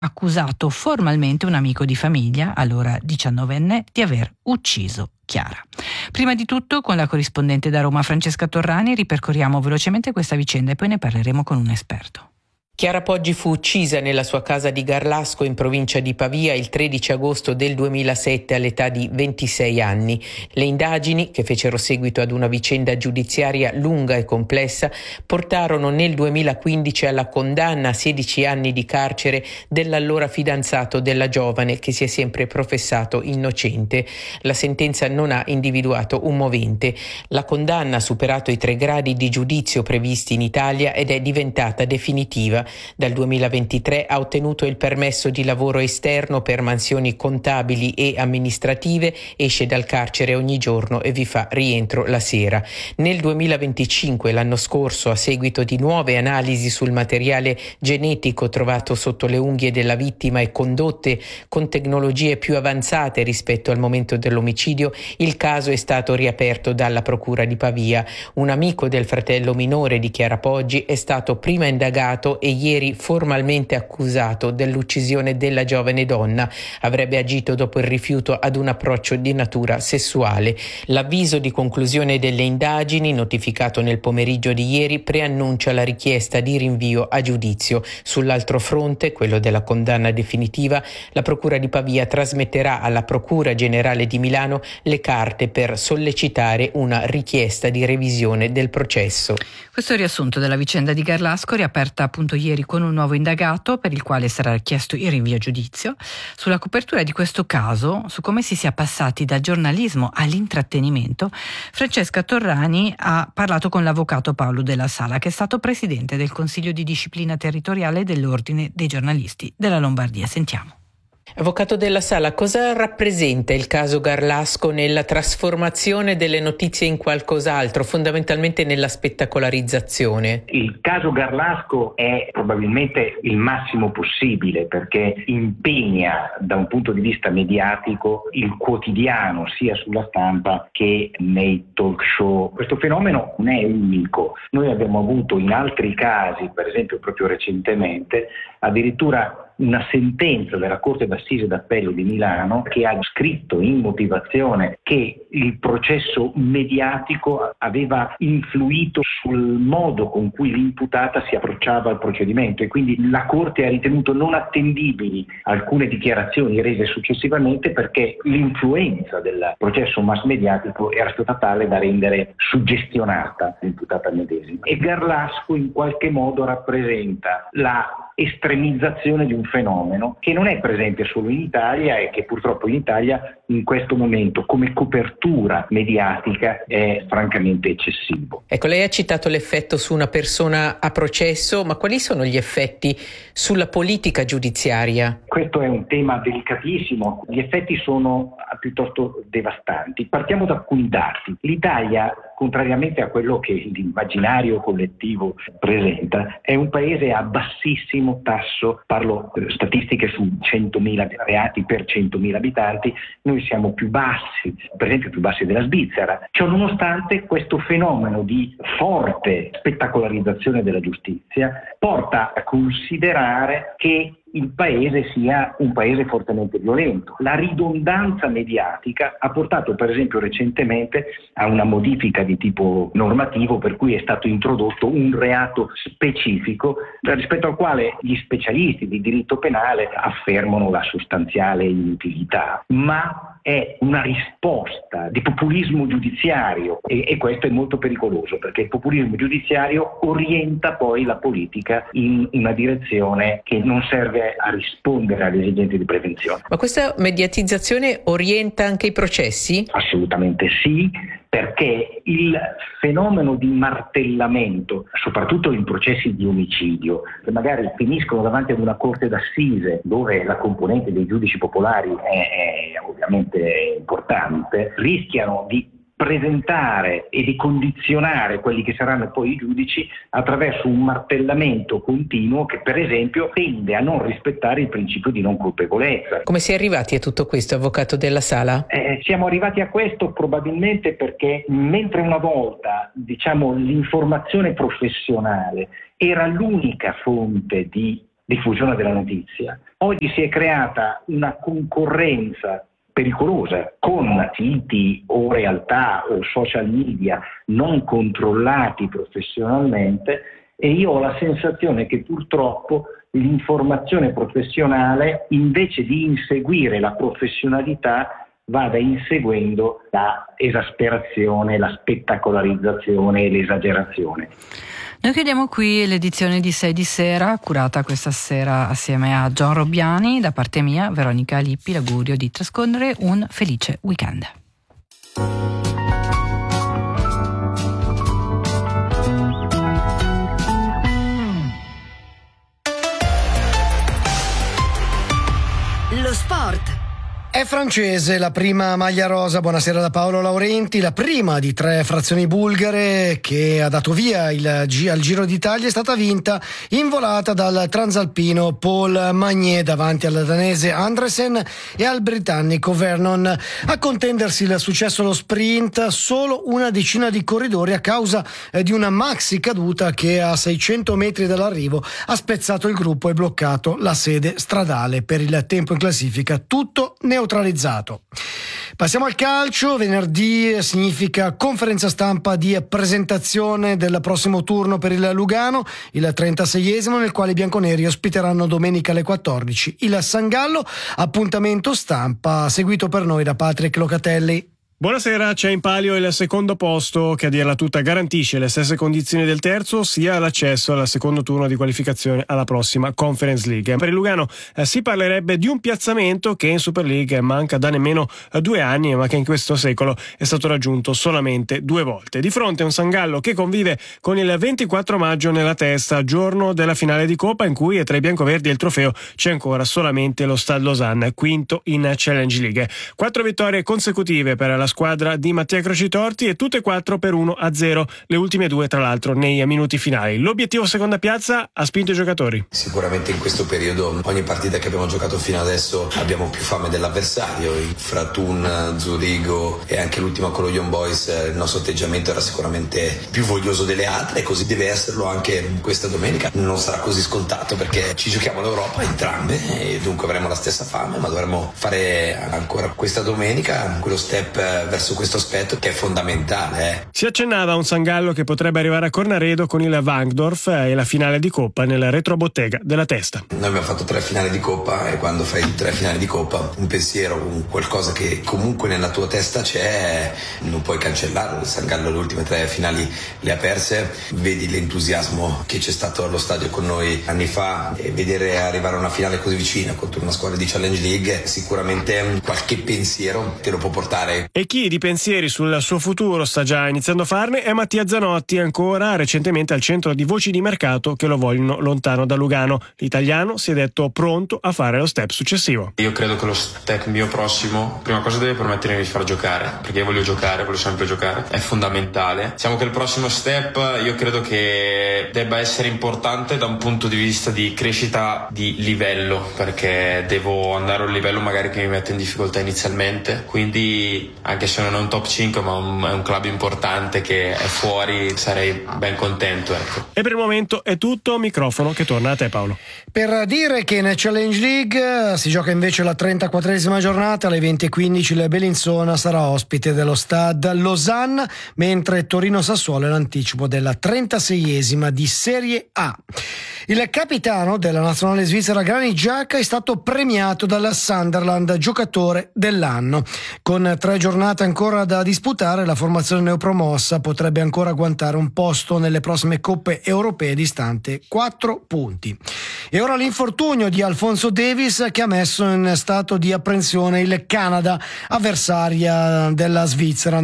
accusato formalmente un amico di famiglia, allora 19enne, di aver ucciso Chiara. Prima di tutto, con la corrispondente da Roma Francesca Torrani, ripercorriamo velocemente questa vicenda e poi ne parleremo con un esperto. Chiara Poggi fu uccisa nella sua casa di Garlasco in provincia di Pavia il 13 agosto del 2007 all'età di 26 anni. Le indagini, che fecero seguito ad una vicenda giudiziaria lunga e complessa, portarono nel 2015 alla condanna a 16 anni di carcere dell'allora fidanzato della giovane, che si è sempre professato innocente. La sentenza non ha individuato un movente. La condanna ha superato i 3 gradi di giudizio previsti in Italia ed è diventata definitiva. Dal 2023 ha ottenuto il permesso di lavoro esterno per mansioni contabili e amministrative, esce dal carcere ogni giorno e vi fa rientro la sera. Nel 2025, l'anno scorso, a seguito di nuove analisi sul materiale genetico trovato sotto le unghie della vittima e condotte con tecnologie più avanzate rispetto al momento dell'omicidio, il caso è stato riaperto dalla Procura di Pavia. Un amico del fratello minore di Chiara Poggi è stato prima indagato e ieri formalmente accusato dell'uccisione della giovane donna. Avrebbe agito dopo il rifiuto ad un approccio di natura sessuale. L'avviso di conclusione delle indagini, notificato nel pomeriggio di ieri, preannuncia la richiesta di rinvio a giudizio. Sull'altro fronte, quello della condanna definitiva, la Procura di Pavia trasmetterà alla Procura Generale di Milano le carte per sollecitare una richiesta di revisione del processo. Questo è il riassunto della vicenda di Garlasco, riaperta appunto ieri con un nuovo indagato per il quale sarà chiesto il rinvio a giudizio. Sulla copertura di questo caso, su come si sia passati dal giornalismo all'intrattenimento, Francesca Torrani ha parlato con l'avvocato Paolo Della Sala, che è stato presidente del Consiglio di Disciplina Territoriale dell'Ordine dei Giornalisti della Lombardia. Sentiamo. Avvocato Della Sala, cosa rappresenta il caso Garlasco nella trasformazione delle notizie in qualcos'altro, fondamentalmente nella spettacolarizzazione? Il caso Garlasco è probabilmente il massimo possibile perché impegna da un punto di vista mediatico il quotidiano sia sulla stampa che nei talk show. Questo fenomeno non è unico. Noi abbiamo avuto in altri casi, per esempio proprio recentemente, addirittura una sentenza della Corte d'Assise d'Appello di Milano che ha scritto in motivazione che il processo mediatico aveva influito sul modo con cui l'imputata si approcciava al procedimento e quindi la Corte ha ritenuto non attendibili alcune dichiarazioni rese successivamente perché l'influenza del processo mass mediatico era stata tale da rendere suggestionata l'imputata medesima. E Garlasco in qualche modo rappresenta la estremizzazione di un fenomeno che non è presente solo in Italia e che purtroppo in Italia in questo momento come copertura mediatica è francamente eccessivo. Ecco, lei ha citato l'effetto su una persona a processo, ma quali sono gli effetti sulla politica giudiziaria? Questo è un tema delicatissimo, gli effetti sono piuttosto devastanti. Partiamo da alcuni dati. L'Italia, contrariamente a quello che l'immaginario collettivo presenta, è un paese a bassissimo tasso, parlo statistiche su 100.000 reati per 100.000 abitanti, noi siamo più bassi, per esempio più bassi della Svizzera. Ciò nonostante questo fenomeno di forte spettacolarizzazione della giustizia porta a considerare che il paese sia un paese fortemente violento. La ridondanza mediatica ha portato per esempio recentemente a una modifica di tipo normativo per cui è stato introdotto un reato specifico rispetto al quale gli specialisti di diritto penale affermano la sostanziale inutilità, ma è una risposta di populismo giudiziario e questo è molto pericoloso perché il populismo giudiziario orienta poi la politica in una direzione che non serve a rispondere alle esigenze di prevenzione. Ma questa mediatizzazione orienta anche i processi? Assolutamente sì, perché il fenomeno di martellamento, soprattutto in processi di omicidio, che magari finiscono davanti ad una corte d'assise dove la componente dei giudici popolari è ovviamente importante, rischiano di presentare e di condizionare quelli che saranno poi i giudici attraverso un martellamento continuo che per esempio tende a non rispettare il principio di non colpevolezza. Come si è arrivati a tutto questo, avvocato Della Sala? Siamo arrivati a questo probabilmente perché mentre una volta l'informazione professionale era l'unica fonte di diffusione della notizia. Oggi si è creata una concorrenza pericolosa con siti o realtà o social media non controllati professionalmente, e io ho la sensazione che purtroppo l'informazione professionale, invece di inseguire la professionalità, vada inseguendo la esasperazione, la spettacolarizzazione e l'esagerazione. Noi chiudiamo qui l'edizione di 6 di sera, curata questa sera assieme a John Robbiani. Da parte mia, Veronica Lippi, l'augurio di trascorrere un felice weekend. Lo sport. È francese la prima maglia rosa, buonasera da Paolo Laurenti, la prima di 3 frazioni bulgare che ha dato via al Giro d'Italia è stata vinta in volata dal transalpino Paul Magnier davanti al danese Andresen e al britannico Vernon. A contendersi il successo allo sprint solo una decina di corridori a causa di una maxi caduta che a 600 metri dall'arrivo ha spezzato il gruppo e bloccato la sede stradale. Per il tempo in classifica tutto neutralizzato. Passiamo al calcio. Venerdì significa conferenza stampa di presentazione del prossimo turno per il Lugano, il 36esimo, nel quale i bianconeri ospiteranno domenica alle 14 il San Gallo. Appuntamento stampa seguito per noi da Patrick Locatelli. Buonasera, c'è in palio il secondo posto che a dirla tutta garantisce le stesse condizioni del terzo, sia l'accesso al secondo turno di qualificazione alla prossima Conference League. Per il Lugano si parlerebbe di un piazzamento che in Super League manca da nemmeno 2 anni, ma che in questo secolo è stato raggiunto solamente 2 volte. Di fronte a un San Gallo che convive con il 24 maggio nella testa, giorno della finale di Coppa, in cui tra i biancoverdi e il trofeo c'è ancora solamente lo Stade Lausanne, quinto in Challenge League. 4 vittorie consecutive per la squadra di Mattia Crocitorti e tutte 4 per 1-0, le ultime 2 tra l'altro nei minuti finali. L'obiettivo seconda piazza ha spinto i giocatori. Sicuramente in questo periodo ogni partita che abbiamo giocato fino adesso abbiamo più fame dell'avversario. Fra Thun, Zurigo e anche l'ultima con lo Young Boys il nostro atteggiamento era sicuramente più voglioso delle altre, e così deve esserlo anche questa domenica. Non sarà così scontato perché ci giochiamo l'Europa entrambe e dunque avremo la stessa fame, ma dovremo fare ancora questa domenica quello step verso questo aspetto che è fondamentale. Si accennava a un San Gallo che potrebbe arrivare a Cornaredo con il Wankdorf e la finale di Coppa nel retrobottega della testa. Noi abbiamo fatto 3 finali di Coppa e quando fai 3 finali di Coppa un pensiero, un qualcosa che comunque nella tua testa c'è, non puoi cancellarlo. Il San Gallo le ultime 3 finali le ha perse, vedi l'entusiasmo che c'è stato allo stadio con noi anni fa e vedere arrivare a una finale così vicina contro una squadra di Challenge League sicuramente qualche pensiero te lo può portare. E chi di pensieri sul suo futuro sta già iniziando a farne è Mattia Zanotti, ancora recentemente al centro di voci di mercato che lo vogliono lontano da Lugano. L'italiano si è detto pronto a fare lo step successivo. Io credo che lo step mio prossimo, prima cosa deve permettermi di far giocare, perché io voglio sempre giocare, è fondamentale. Diciamo che il prossimo step io credo che debba essere importante da un punto di vista di crescita di livello, perché devo andare a un livello magari che mi mette in difficoltà inizialmente, quindi anche se non è un top 5 ma è un club importante che è fuori, sarei ben contento, ecco. E per il momento è tutto, microfono che torna a te Paolo. Per dire che nel Challenge League si gioca invece la 34esima giornata, alle 20:15 il Bellinzona sarà ospite dello Stade Lausanne, mentre Torino-Sassuolo è l'anticipo della 36esima di Serie A. Il capitano della nazionale svizzera Granit Xhaka è stato premiato dal Sunderland giocatore dell'anno. Con 3 giornate ancora da disputare, la formazione neopromossa potrebbe ancora agguantare un posto nelle prossime coppe europee distante 4 punti. E ora l'infortunio di Alphonso Davies, che ha messo in stato di apprensione il Canada, avversario nella Svizzera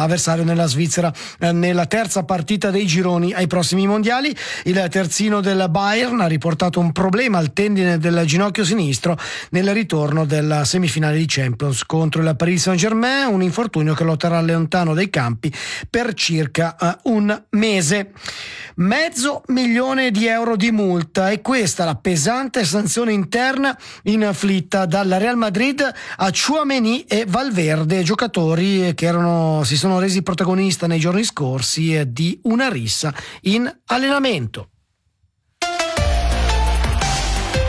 nella terza partita dei gironi ai prossimi mondiali. Il terzino del Bayern ha riportato un problema al tendine del ginocchio sinistro nel ritorno della semifinale di Champions contro il Paris Saint-Germain, un infortunio che lo terrà lontano dai campi per circa un mese. €500.000 di multa, e questa la pesante sanzione interna inflitta dal Real Madrid a Tchouaméni e Valverde, giocatori che si sono resi protagonista nei giorni scorsi di una rissa in allenamento.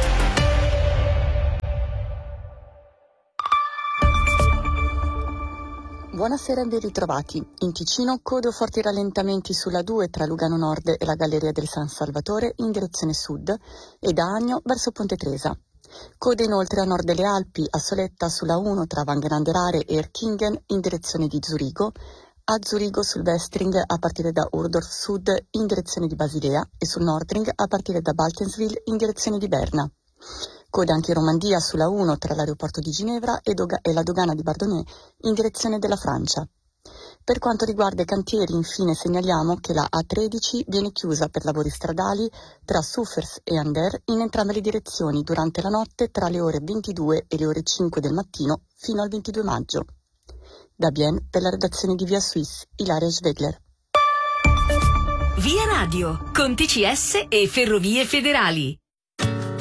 Buonasera e ben ritrovati. In Ticino code o forti rallentamenti sulla 2 tra Lugano Nord e la Galleria del San Salvatore in direzione sud e da Agno verso Ponte Tresa. Code inoltre a nord delle Alpi, a Soletta sulla 1 tra Wangerande e Erkingen in direzione di Zurigo, a Zurigo sul Westring a partire da Urdorf Sud in direzione di Basilea e sul Nordring a partire da Baltenswil in direzione di Berna. Code anche in Romandia sulla 1 tra l'aeroporto di Ginevra e la dogana di Bardonnay in direzione della Francia. Per quanto riguarda i cantieri, infine segnaliamo che la A13 viene chiusa per lavori stradali tra Suffers e Ander in entrambe le direzioni durante la notte tra le ore 22 e le ore 5 del mattino fino al 22 maggio. Da Bienne, per la redazione di Via Suisse, Ilaria Schwegler. Via Radio, con TCS e Ferrovie Federali.